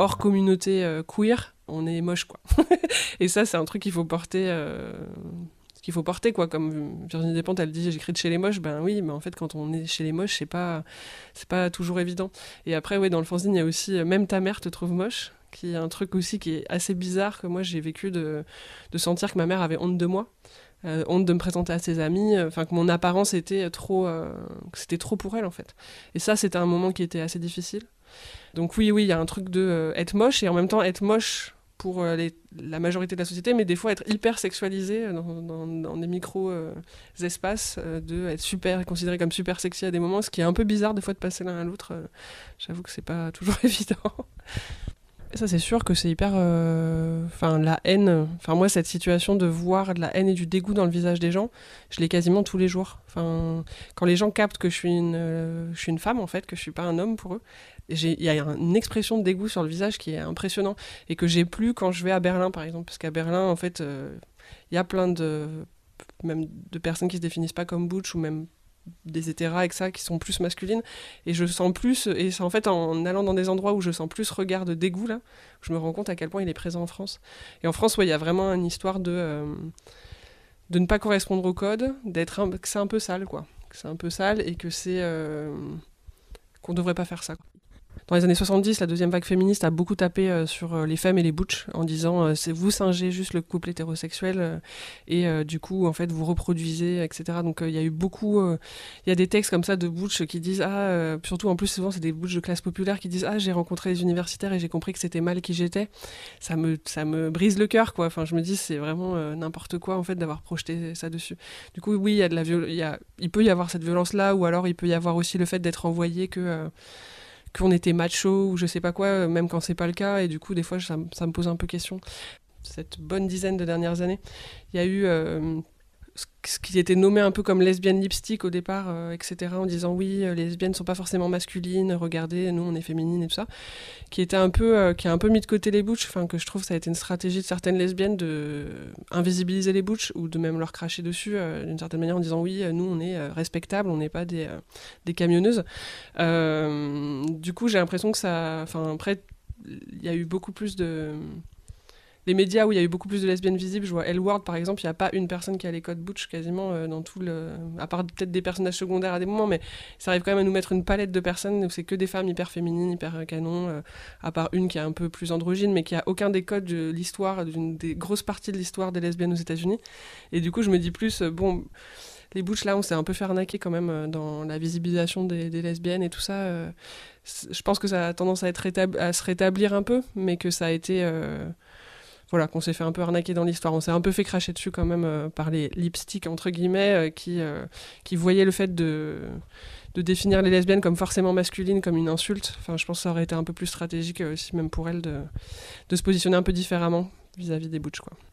hors communauté queer, on est moche, quoi. Et ça, c'est un truc qu'il faut porter... quoi, comme Virginie Despentes, elle dit j'écris de chez les moches, ben oui, mais en fait quand on est chez les moches, c'est pas toujours évident. Et après, ouais, dans le fanzine, il y a aussi Même ta mère te trouve moche, qui est un truc aussi qui est assez bizarre, que moi j'ai vécu de sentir que ma mère avait honte de moi, honte de me présenter à ses amis, que mon apparence était que c'était trop pour elle en fait. Et ça, c'était un moment qui était assez difficile. Donc oui, il y a un truc de être moche, et en même temps être moche pour la majorité de la société, mais des fois être hyper sexualisé dans des micro-espaces, de être super, considéré comme super sexy à des moments, ce qui est un peu bizarre des fois de passer l'un à l'autre. J'avoue que c'est pas toujours évident. Et ça, c'est sûr que c'est hyper... la haine... moi, cette situation de voir de la haine et du dégoût dans le visage des gens, je l'ai quasiment tous les jours. Quand les gens captent que je suis une femme, en fait, que je suis pas un homme pour eux, il y a une expression de dégoût sur le visage qui est impressionnant, et que j'ai plus quand je vais à Berlin, par exemple. Parce qu'à Berlin, en fait, il y a plein même de personnes qui se définissent pas comme butch, ou même des hétéras avec ça, qui sont plus masculines, et je sens plus, et c'est en fait en allant dans des endroits où je sens plus regard de dégoût, là, je me rends compte à quel point il est présent en France. Et en France, il y a vraiment une histoire de ne pas correspondre au code, que c'est un peu sale, quoi. Que c'est un peu sale, et que c'est... qu'on devrait pas faire ça, quoi. Dans les années 70, la deuxième vague féministe a beaucoup tapé sur les femmes et les butch, en disant c'est vous singez juste le couple hétérosexuel, et du coup en fait vous reproduisez, etc. Donc il y a eu beaucoup, il y a des textes comme ça de butch qui disent surtout en plus souvent c'est des butch de classe populaire qui disent j'ai rencontré les universitaires et j'ai compris que c'était mal qui j'étais. Ça me brise le cœur, quoi. Je me dis c'est vraiment n'importe quoi en fait d'avoir projeté ça dessus. Du coup oui, il y a de il peut y avoir cette violence là, ou alors il peut y avoir aussi le fait d'être envoyé qu'on était macho ou je sais pas quoi, même quand c'est pas le cas, et du coup des fois ça me pose un peu question. Cette bonne dizaine de dernières années, il y a eu ce qui était nommé un peu comme lesbienne lipstick au départ, etc., en disant oui, les lesbiennes sont pas forcément masculines, regardez, nous on est féminines et tout ça, qui a un peu mis de côté les butch, que je trouve ça a été une stratégie de certaines lesbiennes de invisibiliser les butch, ou de même leur cracher dessus d'une certaine manière, en disant oui, nous on est respectables, on n'est pas des camionneuses. Du coup j'ai l'impression que ça... après, il y a eu beaucoup plus de... Les médias où il y a eu beaucoup plus de lesbiennes visibles, je vois Elle World par exemple, il n'y a pas une personne qui a les codes butch quasiment dans tout le... À part peut-être des personnages secondaires à des moments, mais ça arrive quand même à nous mettre une palette de personnes où c'est que des femmes hyper féminines, hyper canon, à part une qui est un peu plus androgyne, mais qui a aucun des codes de l'histoire, d'une des grosses parties de l'histoire des lesbiennes aux États-Unis. Et du coup, je me dis plus, les butch là, on s'est un peu fait arnaquer quand même dans la visibilisation des lesbiennes et tout ça. Je pense que ça a tendance à se rétablir un peu, mais que ça a été... qu'on s'est fait un peu arnaquer dans l'histoire. On s'est un peu fait cracher dessus quand même par les lipsticks, entre guillemets, qui voyaient le fait de définir les lesbiennes comme forcément masculines, comme une insulte. Je pense que ça aurait été un peu plus stratégique aussi, même pour elles, de se positionner un peu différemment vis-à-vis des butch, quoi.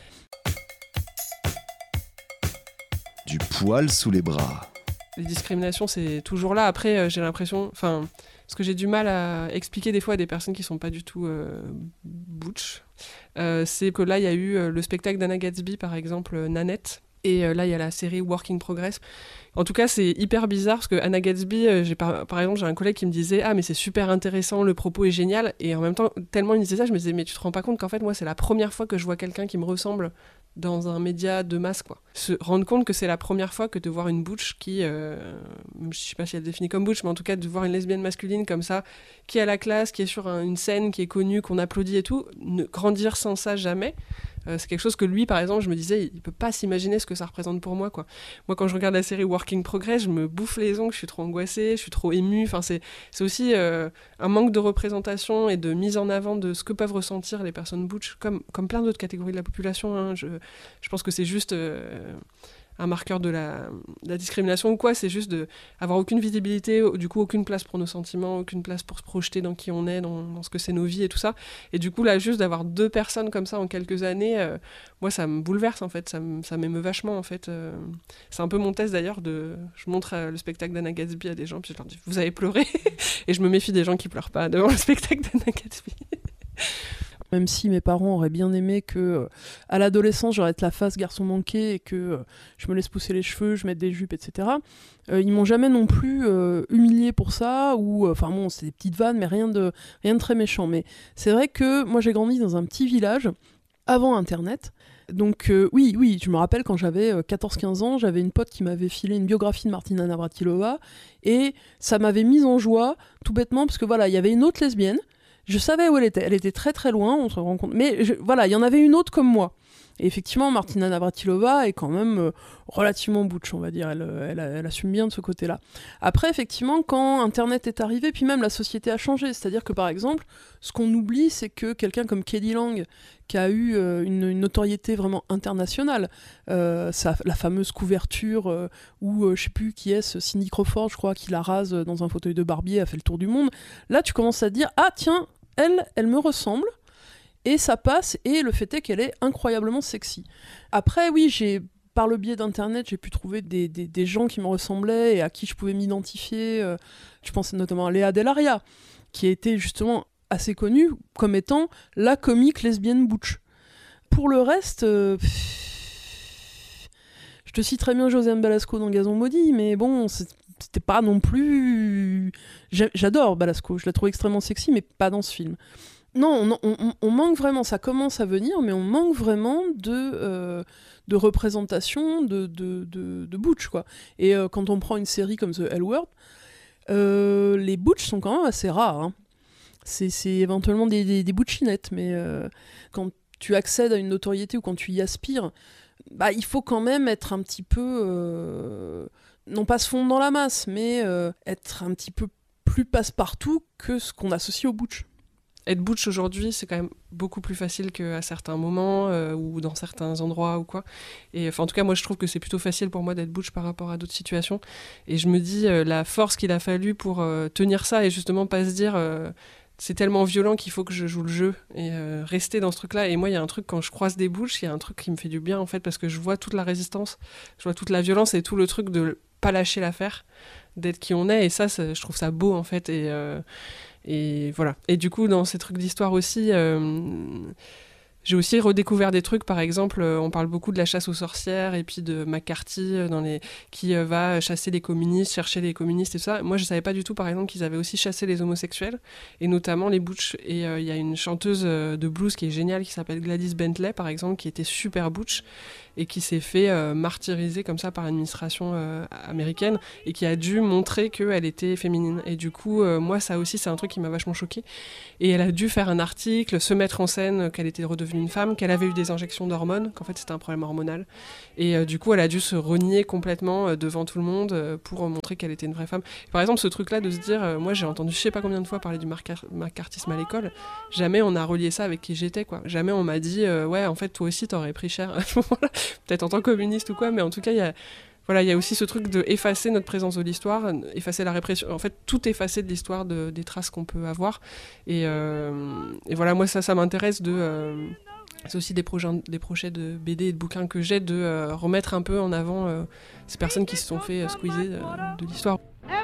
Du poil sous les bras. Les discriminations, c'est toujours là. Après, j'ai l'impression... ce que j'ai du mal à expliquer des fois à des personnes qui sont pas du tout butch, c'est que là, il y a eu le spectacle d'Anna Gatsby, par exemple, Nanette, et là, il y a la série Work in Progress. En tout cas, c'est hyper bizarre, parce que Anna Gatsby, par exemple, j'ai un collègue qui me disait « Ah, mais c'est super intéressant, le propos est génial », et en même temps, tellement il me disait ça, je me disais « Mais tu te rends pas compte qu'en fait, moi, c'est la première fois que je vois quelqu'un qui me ressemble dans un média de masse, quoi. » Se rendre compte que c'est la première fois que de voir une butch qui, je sais pas si elle définit comme butch, mais en tout cas de voir une lesbienne masculine comme ça, qui est à la classe, qui est sur une scène, qui est connue, qu'on applaudit et tout, grandir sans ça jamais. C'est quelque chose que lui, par exemple, je me disais, il peut pas s'imaginer ce que ça représente pour moi, quoi. Moi, quand je regarde la série Working Progress, je me bouffe les ongles, je suis trop angoissée, je suis trop émue. C'est aussi un manque de représentation et de mise en avant de ce que peuvent ressentir les personnes butch, comme plein d'autres catégories de la population, hein. Je pense que c'est juste un marqueur de la discrimination ou quoi, c'est juste d'avoir aucune visibilité, du coup aucune place pour nos sentiments, aucune place pour se projeter dans qui on est, dans ce que c'est nos vies et tout ça. Et du coup là, juste d'avoir 2 personnes comme ça en quelques années, moi ça me bouleverse en fait, ça m'émeut vachement en fait. C'est un peu mon test d'ailleurs, je montre le spectacle d'Anna Gatsby à des gens, puis je leur dis « Vous avez pleuré ?» Et je me méfie des gens qui pleurent pas devant le spectacle d'Anna Gatsby. Même si mes parents auraient bien aimé que, à l'adolescence, j'aurais la face garçon manqué et que je me laisse pousser les cheveux, je mette des jupes, etc. Ils m'ont jamais non plus humilié pour ça, ou enfin bon, c'est des petites vannes, mais rien de très méchant. Mais c'est vrai que moi j'ai grandi dans un petit village avant Internet. Donc oui, je me rappelle quand j'avais 14-15 ans, j'avais une pote qui m'avait filé une biographie de Martina Navratilova, et ça m'avait mise en joie, tout bêtement, parce que voilà, il y avait une autre lesbienne. Je savais où elle était très très loin, on se rend compte. Mais voilà, il y en avait une autre comme moi. Et effectivement, Martina Navratilova est quand même relativement butch, on va dire. Elle assume bien de ce côté-là. Après, effectivement, quand Internet est arrivé, puis même la société a changé. C'est-à-dire que, par exemple, ce qu'on oublie, c'est que quelqu'un comme K.D. Lang, qui a eu une notoriété vraiment internationale, la fameuse couverture où, je sais plus qui est, Cindy Crawford, je crois, qui la rase dans un fauteuil de barbier, a fait le tour du monde. Là, tu commences à te dire, ah tiens, elle me ressemble. Et ça passe, et le fait est qu'elle est incroyablement sexy. Après, oui, par le biais d'Internet, j'ai pu trouver des gens qui me ressemblaient et à qui je pouvais m'identifier. Je pense notamment à Léa Delaria, qui a été justement assez connue comme étant la comique lesbienne butch. Pour le reste, je te cite très bien Josiane Balasco dans Gazon Maudit, mais bon, c'était pas non plus... J'adore Balasco, je la trouve extrêmement sexy, mais pas dans ce film. Non, on manque vraiment, ça commence à venir, mais on manque vraiment de représentation de butch, quoi. Et quand on prend une série comme The L Word, les butch sont quand même assez rares. Hein. C'est éventuellement des butchinettes, mais quand tu accèdes à une notoriété ou quand tu y aspires, bah, il faut quand même être un petit peu... non pas se fondre dans la masse, mais être un petit peu plus passe-partout que ce qu'on associe au butch. Être butch aujourd'hui, c'est quand même beaucoup plus facile qu'à certains moments ou dans certains endroits ou quoi. Et enfin, en tout cas, moi, je trouve que c'est plutôt facile pour moi d'être butch par rapport à d'autres situations. Et je me dis, la force qu'il a fallu pour tenir ça et justement pas se dire c'est tellement violent qu'il faut que je joue le jeu et rester dans ce truc-là. Et moi, il y a un truc, quand je croise des butch, il y a un truc qui me fait du bien, en fait, parce que je vois toute la résistance, je vois toute la violence et tout le truc de pas lâcher l'affaire, d'être qui on est. Et ça, je trouve ça beau, en fait. Et voilà. Et du coup, dans ces trucs d'histoire aussi, j'ai aussi redécouvert des trucs. Par exemple, on parle beaucoup de la chasse aux sorcières et puis de McCarthy qui va chasser les communistes, chercher les communistes et tout ça. Moi, je savais pas du tout, par exemple, qu'ils avaient aussi chassé les homosexuels et notamment les butch. Et il y a une chanteuse de blues qui est géniale qui s'appelle Gladys Bentley, par exemple, qui était super butch et qui s'est fait martyriser comme ça par l'administration américaine et qui a dû montrer qu'elle était féminine. Et du coup, moi, ça aussi, c'est un truc qui m'a vachement choquée. Et elle a dû faire un article, se mettre en scène qu'elle était redevenue une femme, qu'elle avait eu des injections d'hormones, qu'en fait, c'était un problème hormonal. Et du coup, elle a dû se renier complètement devant tout le monde pour montrer qu'elle était une vraie femme. Et par exemple, ce truc-là de se dire, moi, j'ai entendu je sais pas combien de fois parler du macartisme à l'école, jamais on a relié ça avec qui j'étais, quoi. Jamais on m'a dit, ouais, en fait, toi aussi, t'aurais pris cher à ce moment-là. Peut-être en tant que communiste ou quoi, mais en tout cas, il y a aussi ce truc d'effacer notre présence de l'histoire, effacer la répression, en fait, tout effacer de l'histoire des traces qu'on peut avoir. Et voilà, moi, ça m'intéresse c'est aussi des projets de BD et de bouquins que j'ai, de remettre un peu en avant ces personnes qui se sont fait squeezer de l'histoire.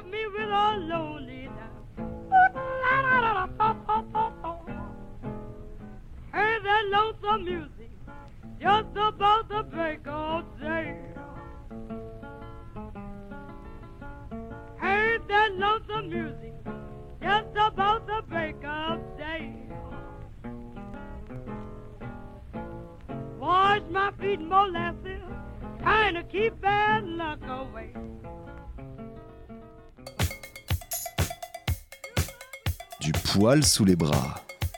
Just about the break of day. Heard that lonesome music just about the break of day. Wash my feet in molasses, trying to keep bad luck away. Du poil sous les bras.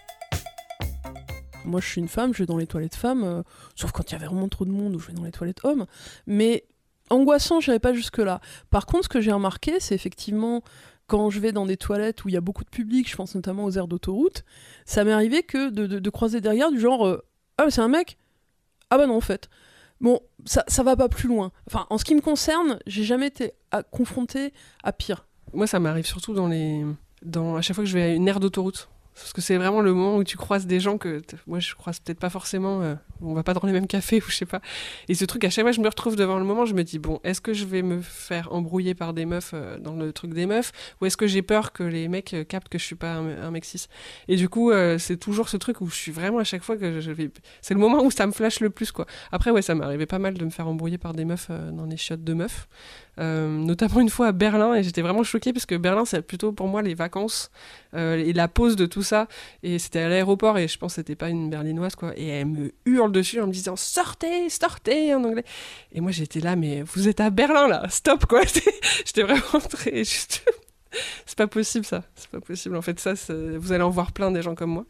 Moi, je suis une femme, je vais dans les toilettes femmes, sauf quand il y avait vraiment trop de monde où je vais dans les toilettes hommes. Mais angoissant, je n'irais pas jusque-là. Par contre, ce que j'ai remarqué, c'est effectivement quand je vais dans des toilettes où il y a beaucoup de public, je pense notamment aux aires d'autoroute, ça m'est arrivé que de croiser des regards du genre ah, mais c'est un mec ? Ah bah non, en fait. Bon, ça va pas plus loin. Enfin, en ce qui me concerne, j'ai jamais été confrontée à pire. Moi, ça m'arrive surtout à chaque fois que je vais à une aire d'autoroute. Parce que c'est vraiment le moment où tu croises des gens que moi je croise peut-être pas forcément, on va pas dans les mêmes cafés ou je sais pas. Et ce truc, à chaque fois je me retrouve devant le moment, je me dis bon, est-ce que je vais me faire embrouiller par des meufs dans le truc des meufs, ou est-ce que j'ai peur que les mecs captent que je suis pas un mec cis. Et du coup c'est toujours ce truc où je suis vraiment à chaque fois que je vais... C'est le moment où ça me flash le plus quoi. Après ouais, ça m'est arrivé pas mal de me faire embrouiller par des meufs dans les chiottes de meufs. Notamment une fois à Berlin, et j'étais vraiment choquée parce que Berlin c'est plutôt pour moi les vacances et la pause de tout ça, et c'était à l'aéroport et je pense que c'était pas une berlinoise quoi, et elle me hurle dessus en me disant sortez en anglais, et moi j'étais là mais vous êtes à Berlin là, stop quoi. J'étais vraiment très juste c'est pas possible ça, c'est pas possible en fait, ça vous allez en voir plein des gens comme moi.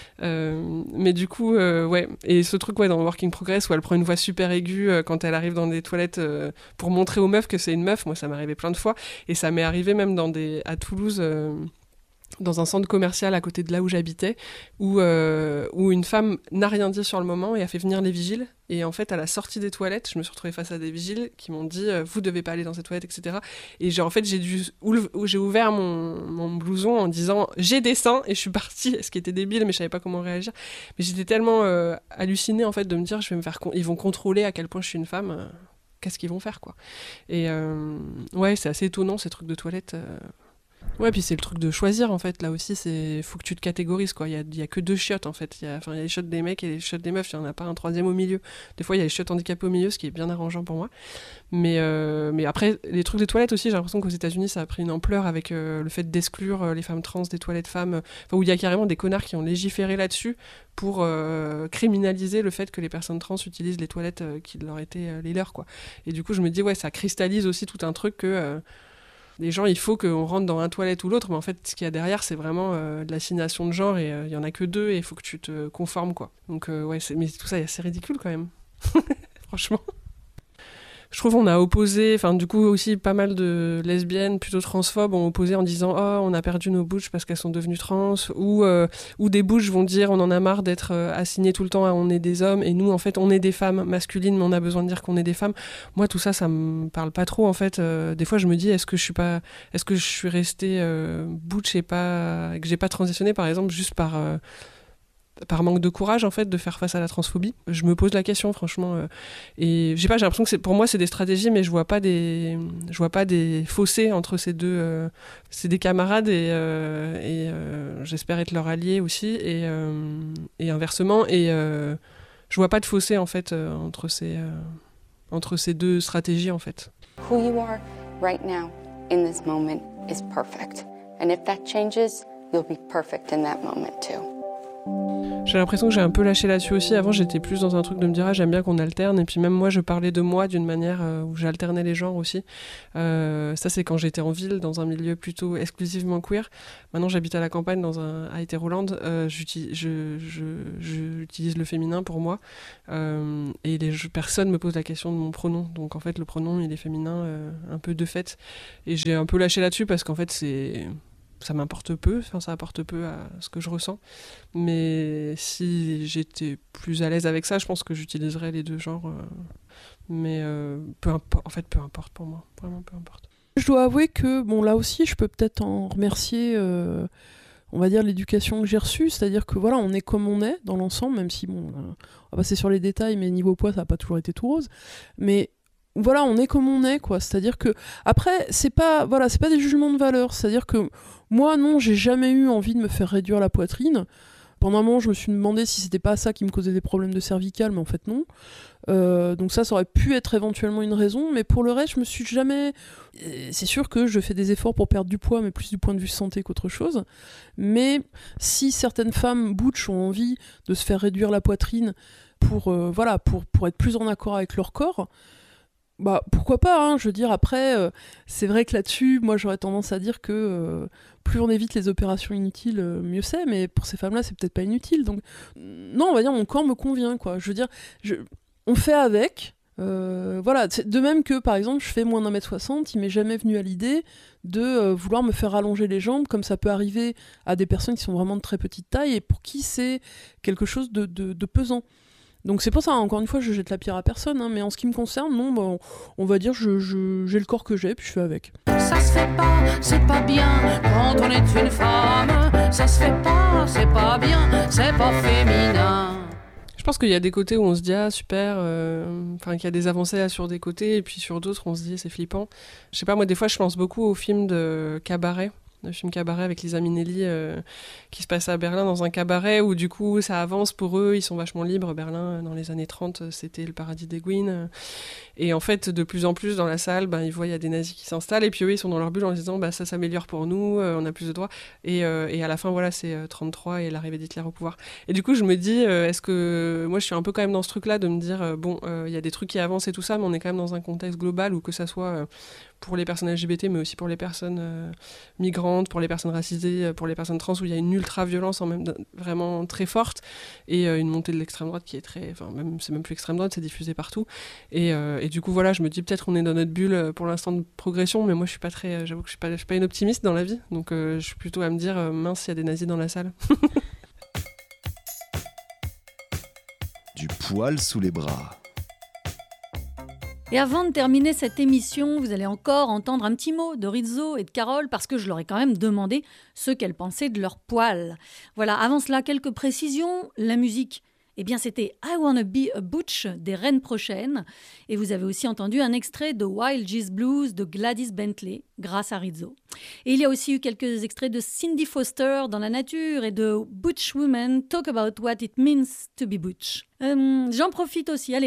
Mais du coup ouais, et ce truc ouais dans Work in Progress où elle prend une voix super aiguë quand elle arrive dans des toilettes pour montrer aux meufs que c'est une meuf, moi ça m'est arrivé plein de fois, et ça m'est arrivé même à Toulouse dans un centre commercial à côté de là où j'habitais, où une femme n'a rien dit sur le moment et a fait venir les vigiles. Et en fait, à la sortie des toilettes, je me suis retrouvée face à des vigiles qui m'ont dit « Vous devez pas aller dans ces toilettes, etc. » Et en fait, j'ai ouvert mon blouson en disant « J'ai des seins !» Et je suis partie, ce qui était débile, mais je savais pas comment réagir. Mais j'étais tellement hallucinée en fait, de me dire « Ils vont contrôler à quel point je suis une femme. Qu'est-ce qu'ils vont faire, quoi ?» Et ouais, c'est assez étonnant, ces trucs de toilettes. Ouais, puis c'est le truc de choisir en fait. Là aussi, faut que tu te catégorises quoi. Il y a que 2 chiottes en fait. Il y a les chiottes des mecs et les chiottes des meufs. Il y en a pas un troisième au milieu. Des fois, il y a les chiottes handicapées au milieu, ce qui est bien arrangeant pour moi. Mais après, les trucs des toilettes aussi, j'ai l'impression qu'aux États-Unis, ça a pris une ampleur avec le fait d'exclure les femmes trans des toilettes femmes. Où il y a carrément des connards qui ont légiféré là-dessus pour criminaliser le fait que les personnes trans utilisent les toilettes qui leur étaient les leurs quoi. Et du coup, je me dis ouais, ça cristallise aussi tout un truc que les gens, il faut qu'on rentre dans un toilette ou l'autre, mais en fait, ce qu'il y a derrière, c'est vraiment de l'assignation de genre, et il y en a que 2, et il faut que tu te conformes, quoi. Donc, ouais, mais tout ça, c'est ridicule, quand même. Franchement. Je trouve qu'on a opposé, enfin, du coup, aussi, pas mal de lesbiennes, plutôt transphobes, ont opposé en disant « Oh, on a perdu nos butch parce qu'elles sont devenues trans », ou des butch vont dire « On en a marre d'être assignées tout le temps à on est des hommes, et nous, en fait, on est des femmes masculines, mais on a besoin de dire qu'on est des femmes ». Moi, tout ça, ça me parle pas trop, en fait. Des fois, je me dis, est-ce que je suis restée butch et que j'ai pas transitionné, par exemple, juste par manque de courage en fait de faire face à la transphobie. Je me pose la question franchement et j'ai l'impression que pour moi c'est des stratégies, mais je vois pas des fossés entre ces deux. C'est des camarades et j'espère être leur allié aussi et inversement, et je vois pas de fossé en fait entre ces deux stratégies en fait. Who you are right now in this moment is perfect, and if that changes, you'll be perfect in that moment too. J'ai l'impression que j'ai un peu lâché là-dessus aussi. Avant, j'étais plus dans un truc de me dire j'aime bien qu'on alterne, et puis même moi je parlais de moi d'une manière où j'alternais les genres aussi. Ça c'est quand j'étais en ville dans un milieu plutôt exclusivement queer. Maintenant j'habite à la campagne à Hétéroland. J'utilise le féminin pour moi et personne me pose la question de mon pronom, donc en fait le pronom il est féminin un peu de fait, et j'ai un peu lâché là-dessus parce qu'en fait ça m'importe peu, ça apporte peu à ce que je ressens. Mais si j'étais plus à l'aise avec ça, je pense que j'utiliserais les deux genres. Mais peu importe pour moi, vraiment peu importe. Je dois avouer que, bon, là aussi, je peux peut-être en remercier, on va dire, l'éducation que j'ai reçue. C'est-à-dire que, voilà, on est comme on est dans l'ensemble, même si, bon, on va passer sur les détails, mais niveau poids, ça n'a pas toujours été tout rose. Mais voilà, on est comme on est, quoi. C'est-à-dire que, après, c'est pas des jugements de valeur. C'est-à-dire que, moi, non, j'ai jamais eu envie de me faire réduire la poitrine. Pendant un moment, je me suis demandé si c'était pas ça qui me causait des problèmes de cervicales, mais en fait, non. Donc ça aurait pu être éventuellement une raison, mais pour le reste, je me suis jamais... C'est sûr que je fais des efforts pour perdre du poids, mais plus du point de vue santé qu'autre chose. Mais si certaines femmes butch ont envie de se faire réduire la poitrine pour être plus en accord avec leur corps... Bah pourquoi pas, hein, je veux dire, après c'est vrai que là-dessus moi j'aurais tendance à dire que plus on évite les opérations inutiles mieux c'est, mais pour ces femmes-là c'est peut-être pas inutile, donc non, on va dire mon corps me convient, quoi. Je veux dire, on fait avec, voilà, de même que par exemple je fais moins d'1m60, il m'est jamais venu à l'idée de vouloir me faire allonger les jambes, comme ça peut arriver à des personnes qui sont vraiment de très petite taille et pour qui c'est quelque chose de pesant. Donc c'est pour ça, encore une fois, je jette la pierre à personne, hein, mais en ce qui me concerne, non, bah, on va dire j'ai le corps que j'ai, puis je fais avec. Ça se fait pas, c'est pas bien, quand on est une femme. Ça se fait pas, c'est c'est pas féminin. Je pense qu'il y a des côtés où on se dit ah super, qu'il y a des avancées là sur des côtés, et puis sur d'autres on se dit c'est flippant. Je sais pas, moi des fois je pense beaucoup au film de Cabaret. Le film Cabaret avec Liza Minnelli qui se passe à Berlin dans un cabaret où du coup ça avance pour eux, ils sont vachement libres. Berlin dans les années 30 c'était le paradis des Gouines et en fait de plus en plus dans la salle ils voient il y a des nazis qui s'installent et puis eux ils sont dans leur bulle en se disant ça s'améliore pour nous, on a plus de droits et à la fin voilà c'est 33 et l'arrivée d'Hitler au pouvoir et du coup je me dis est-ce que moi je suis un peu quand même dans ce truc là de me dire il y a des trucs qui avancent et tout ça mais on est quand même dans un contexte global où que ça soit pour les personnes LGBT mais aussi pour les personnes migrantes, pour les personnes racisées, pour les personnes trans où il y a une ultra-violence vraiment très forte et une montée de l'extrême droite qui est très... c'est même plus extrême droite, c'est diffusé partout. Et du coup, voilà, je me dis peut-être qu'on est dans notre bulle pour l'instant de progression, mais moi je suis pas très... J'avoue que je suis pas une optimiste dans la vie, donc je suis plutôt à me dire mince, il y a des nazis dans la salle. Du poil sous les bras. Et avant de terminer cette émission, vous allez encore entendre un petit mot de Rizzo et de Carole parce que je leur ai quand même demandé ce qu'elles pensaient de leur poil. Voilà, avant cela, quelques précisions. La musique, c'était I Wanna Be a Butch des Reines Prochaines. Et vous avez aussi entendu un extrait de Wild Geese Blues de Gladys Bentley grâce à Rizzo. Et il y a aussi eu quelques extraits de Cindy Foster dans la nature et de Butch Women Talk About What It Means to Be Butch. J'en profite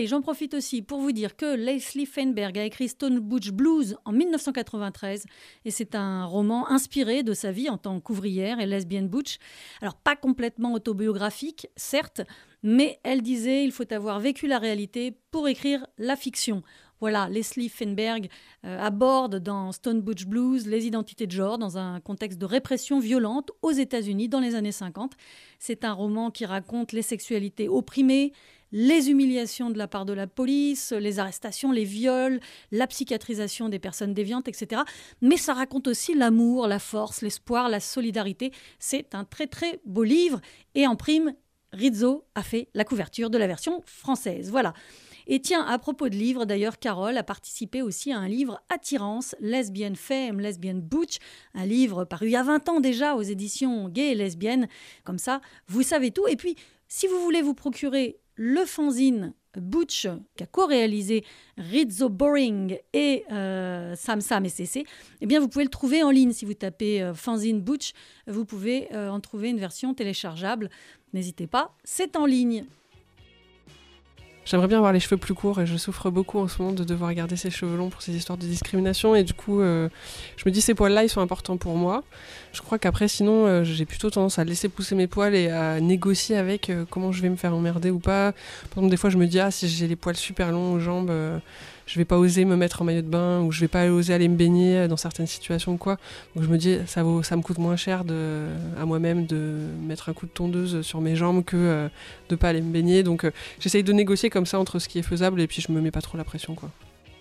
aussi pour vous dire que Leslie Feinberg a écrit Stone Butch Blues en 1993 et c'est un roman inspiré de sa vie en tant qu'ouvrière et lesbienne butch. Alors pas complètement autobiographique, certes, mais elle disait il faut avoir vécu la réalité pour écrire la fiction. Voilà, Leslie Feinberg aborde dans Stone Butch Blues les identités de genre dans un contexte de répression violente aux États-Unis dans les années 50. C'est un roman qui raconte les sexualités opprimées, les humiliations de la part de la police, les arrestations, les viols, la psychiatrisation des personnes déviantes, etc. Mais ça raconte aussi l'amour, la force, l'espoir, la solidarité. C'est un très très beau livre et en prime, Rizzo a fait la couverture de la version française. Voilà. Et tiens, à propos de livres, d'ailleurs, Carole a participé aussi à un livre Attirance, lesbienne femme, lesbienne butch, un livre paru il y a 20 ans déjà aux éditions Gay et Lesbiennes. Comme ça, vous savez tout. Et puis, si vous voulez vous procurer le fanzine Butch qu'a co-réalisé Rizzo Boring et Sam et CC, vous pouvez le trouver en ligne. Si vous tapez fanzine Butch, vous pouvez en trouver une version téléchargeable. N'hésitez pas, c'est en ligne. J'aimerais bien avoir les cheveux plus courts et je souffre beaucoup en ce moment de devoir garder ces cheveux longs pour ces histoires de discrimination et du coup je me dis ces poils là ils sont importants pour moi. Je crois qu'après sinon j'ai plutôt tendance à laisser pousser mes poils et à négocier avec comment je vais me faire emmerder ou pas. Par exemple des fois je me dis si j'ai les poils super longs aux jambes je vais pas oser me mettre en maillot de bain ou je vais pas oser aller me baigner dans certaines situations ou quoi. Donc je me dis ça me coûte moins cher à moi-même de mettre un coup de tondeuse sur mes jambes que de pas aller me baigner. Donc j'essaye de négocier comme ça entre ce qui est faisable et puis je me mets pas trop la pression quoi.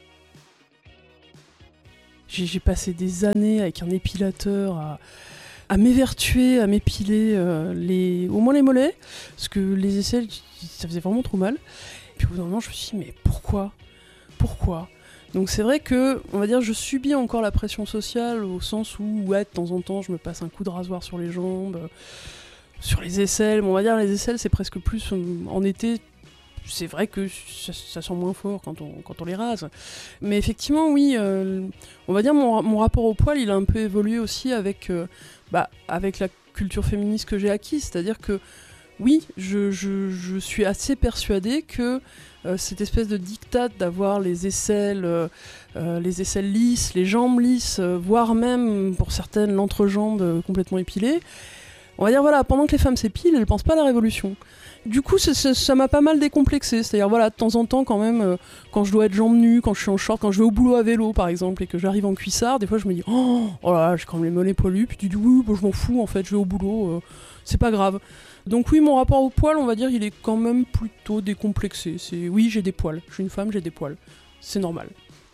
J'ai passé des années avec un épilateur à m'évertuer, à m'épiler au moins les mollets parce que les aisselles ça faisait vraiment trop mal. Puis au bout d'un moment je me suis dit mais pourquoi ? Donc c'est vrai que, on va dire, je subis encore la pression sociale au sens où, de temps en temps, je me passe un coup de rasoir sur les jambes, sur les aisselles. Bon, on va dire, les aisselles, c'est presque plus en été. C'est vrai que ça sent moins fort quand on les rase. Mais effectivement, oui, on va dire, mon rapport au poil, il a un peu évolué aussi avec la culture féministe que j'ai acquise. C'est-à-dire que, oui, je suis assez persuadée que cette espèce de diktat d'avoir les aisselles lisses, les jambes lisses, voire même pour certaines l'entrejambe complètement épilée. On va dire voilà, pendant que les femmes s'épilent, elles pensent pas à la révolution. Du coup, ça m'a pas mal décomplexé. C'est-à-dire voilà, de temps en temps quand même, quand je dois être jambes nues, quand je suis en short, quand je vais au boulot à vélo par exemple et que j'arrive en cuissard, des fois je me dis oh là, j'ai quand même les mollets poilus. Puis tu dis oui, je m'en fous en fait, je vais au boulot, c'est pas grave. Donc oui, mon rapport au poil, on va dire, il est quand même plutôt décomplexé. Oui, j'ai des poils. Je suis une femme, j'ai des poils. C'est normal.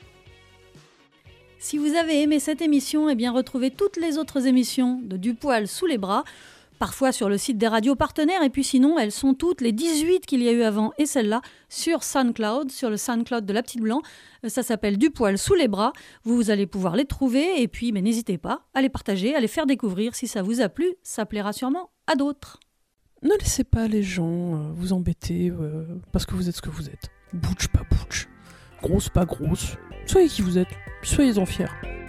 Si vous avez aimé cette émission, retrouvez toutes les autres émissions de Du poil sous les bras, parfois sur le site des radios partenaires, et puis sinon, elles sont toutes, les 18 qu'il y a eu avant et celle-là, sur SoundCloud, sur le SoundCloud de La Petite Blanc. Ça s'appelle Du poil sous les bras. Vous allez pouvoir les trouver, et puis n'hésitez pas à les partager, à les faire découvrir. Si ça vous a plu, ça plaira sûrement à d'autres. Ne laissez pas les gens vous embêter parce que vous êtes ce que vous êtes. Butch, pas butch. Grosse, pas grosse. Soyez qui vous êtes. Soyez-en fiers.